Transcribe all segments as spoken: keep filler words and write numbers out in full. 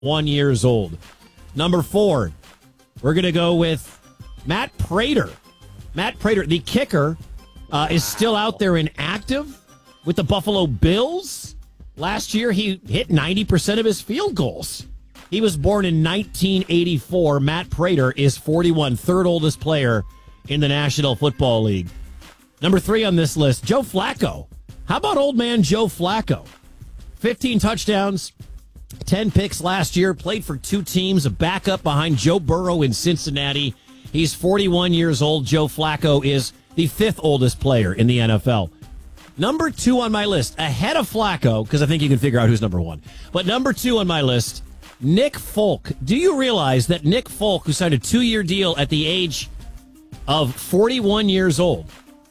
one years old. Number four, we're going to go with Matt Prater. Matt Prater, the kicker, uh, is still out there and active with the Buffalo Bills. Last year, he hit ninety percent of his field goals. He was born in nineteen eighty-four. Matt Prater is forty-one, third oldest player in the National Football League. Number three on this list, Joe Flacco. How about old man Joe Flacco? fifteen touchdowns, ten picks last year, played for two teams, a backup behind Joe Burrow in Cincinnati. He's forty-one years old. Joe Flacco is the fifth oldest player in the N F L. Number two on my list, ahead of Flacco, because I think you can figure out who's number one. But number two on my list, Nick Folk. Do you realize that Nick Folk, who signed a two-year deal at the age of forty-one years old,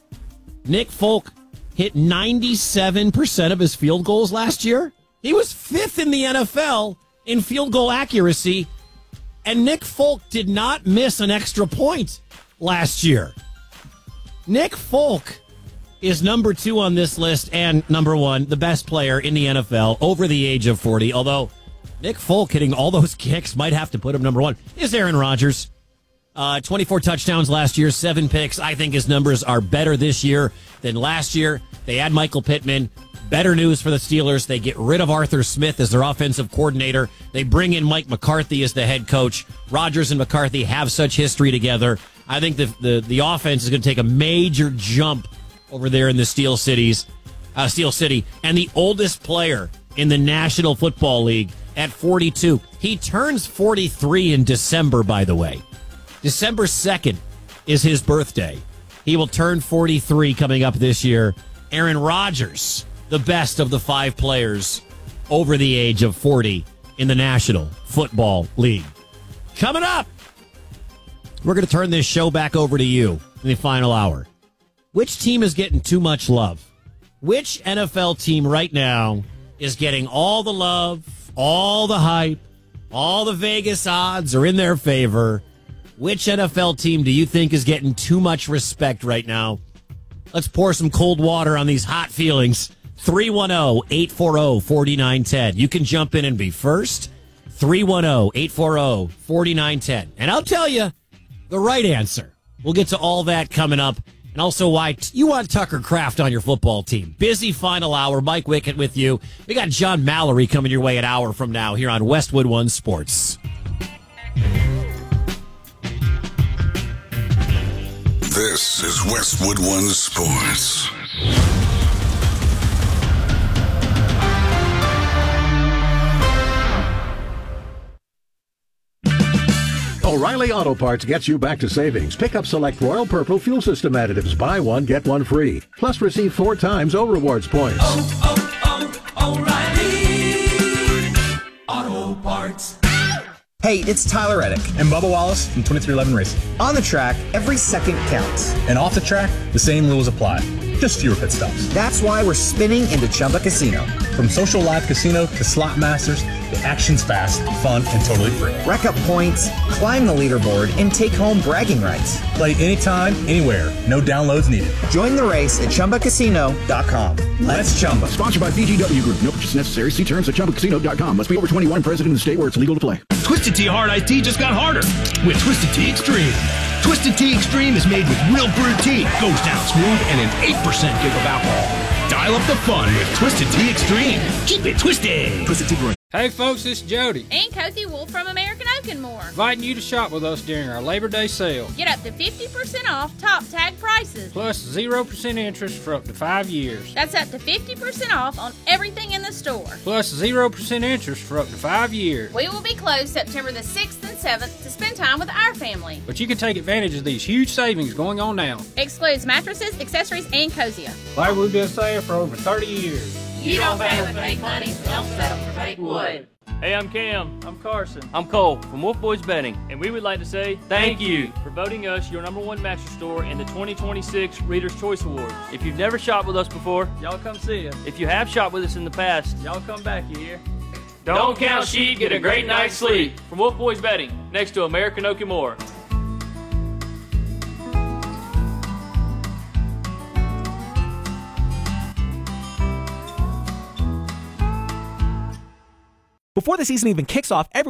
Nick Folk hit ninety-seven percent of his field goals last year? He was fifth in the N F L in field goal accuracy, and Nick Folk did not miss an extra point last year. Nick Folk is number two on this list and number one, the best player in the N F L over the age of forty, although Nick Folk hitting all those kicks might have to put him number one, is Aaron Rodgers. Uh, twenty-four touchdowns last year, seven picks. I think his numbers are better this year than last year. They add Michael Pittman. Better news for the Steelers. They get rid of Arthur Smith as their offensive coordinator. They bring in Mike McCarthy as the head coach. Rodgers and McCarthy have such history together. I think the the, the offense is going to take a major jump over there in the Steel Cities, uh, Steel City. And the oldest player in the National Football League at forty-two. He turns forty-three in December, by the way. December second is his birthday. He will turn forty-three coming up this year. Aaron Rodgers, the best of the five players over the age of forty in the National Football League. Coming up, we're going to turn this show back over to you in the final hour. Which team is getting too much love? Which N F L team right now is getting all the love, all the hype, all the Vegas odds are in their favor? Which N F L team do you think is getting too much respect right now? Let's pour some cold water on these hot feelings. three one zero, eight four zero, four nine one zero. You can jump in and be first. three one zero, eight four zero, four nine one zero. And I'll tell you the right answer. We'll get to all that coming up. And also why t- you want Tucker Kraft on your football team. Busy final hour. Mike Wickett with you. We got John Mallory coming your way an hour from now here on Westwood One Sports. This is Westwood One Sports. O'Reilly Auto Parts gets you back to savings. Pick up select Royal Purple fuel system additives. Buy one, get one free. Plus receive four times O Rewards points. Oh, oh, oh, O'Reilly Auto Parts. Hey, it's Tyler Reddick. And Bubba Wallace from twenty-three eleven Racing. On the track, every second counts. And off the track, the same rules apply. Just fewer pit stops. That's why we're spinning into Chumba Casino. From social live casino to slot masters, the action's fast, fun, and totally free. Rack up points, climb the leaderboard, and take home bragging rights. Play anytime, anywhere. No downloads needed. Join the race at Chumba Casino dot com. Let's Chumba. Sponsored by B G W Group. No purchase necessary. See terms at Chumba Casino dot com. Must be over twenty-one. Present in the state where it's legal to play. Twisted Tea Hard Iced Tea just got harder with Twisted Tea Extreme. Twisted Tea Extreme is made with real brewed tea, goes down smooth, and an eight percent kick of alcohol. Dial up the fun with Twisted Tea Extreme. Keep it twisted. Twisted Tea Brewery. Hey folks, this is Jody. And Cozy Wolf from American Oak and More. Inviting you to shop with us during our Labor Day sale. Get up to fifty percent off top tag prices. Plus zero percent interest for up to five years. That's up to fifty percent off on everything in the store. Plus zero percent interest for up to five years. We will be closed September the sixth and seventh to spend time with our family. But you can take advantage of these huge savings going on now. Excludes mattresses, accessories, and Cozier. Like we've been saying for over thirty years. You don't pay with fake money, so don't settle for fake wood. Hey, I'm Cam. I'm Carson. I'm Cole from Wolf Boys Betting, and we would like to say thank you for voting us your number one mattress store in the twenty twenty-six Reader's Choice Awards. If you've never shopped with us before, Y'all come see us. if you have shopped with us in the past, Y'all come back here. don't count sheep, get a great night's sleep. From Wolf Boys Betting, next to American Oak and More. Before the season even kicks off, everyone